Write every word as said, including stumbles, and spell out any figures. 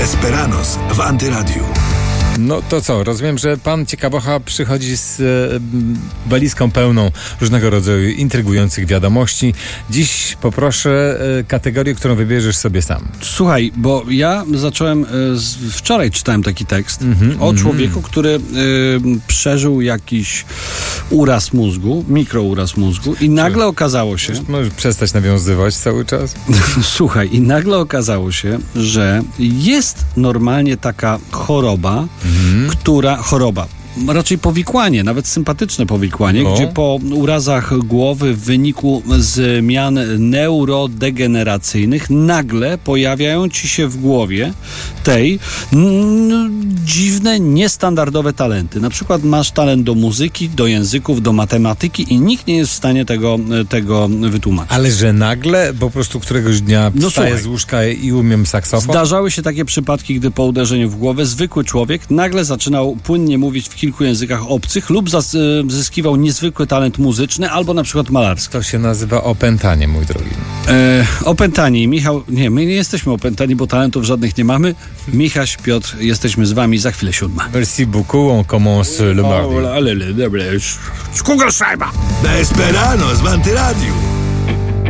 Desperados w Antyradiu. No to co, rozumiem, że pan Ciekawocha przychodzi z e, walizką pełną różnego rodzaju intrygujących wiadomości. Dziś poproszę e, kategorię, którą wybierzesz sobie sam. Słuchaj, bo ja zacząłem, e, z, wczoraj czytałem taki tekst Mm-hmm, o mm-hmm. człowieku, który e, przeżył jakiś uraz mózgu, mikrouraz mózgu i nagle okazało się... Możesz przestać nawiązywać cały czas? Słuchaj, i nagle okazało się, że jest normalnie taka choroba, Mhm. która choroba, raczej powikłanie, nawet sympatyczne powikłanie, O. gdzie po urazach głowy w wyniku zmian neurodegeneracyjnych nagle pojawiają ci się w głowie tej mm, dziwne, niestandardowe talenty. Na przykład masz talent do muzyki, do języków, do matematyki i nikt nie jest w stanie tego, tego wytłumaczyć. Ale że nagle, po prostu któregoś dnia No wstaję słuchaj. z łóżka i umiem saksofon? Zdarzały się takie przypadki, gdy po uderzeniu w głowę zwykły człowiek nagle zaczynał płynnie mówić w kilku językach obcych lub zas- zyskiwał niezwykły talent muzyczny albo na przykład malarski. To się nazywa opętanie, mój drogi. E, opętani. Michał, nie, my nie jesteśmy opętani, bo talentów żadnych nie mamy. Michaś, Piotr, jesteśmy z wami za chwilę siódma. Merci beaucoup, on commence le mardi. Ale, ale, ale, Kugelschreiber! Desperados w Antyradiu.